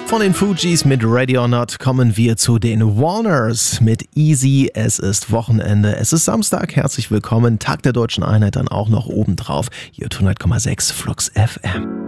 Von den Fugees mit Ready or Not kommen wir zu den Warners mit Easy. Es ist Wochenende, es ist Samstag, herzlich willkommen. Tag der Deutschen Einheit dann auch noch obendrauf. Hier 100,6 Flux FM.